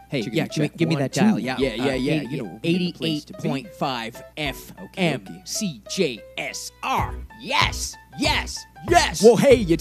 Hey, Chickadee yeah, check. give me 1, that dial. 2. Yeah, Yeah. You know, the place to be. 88.5 Okay. FM CJSR. Yes, yes, yes. Well, hey, you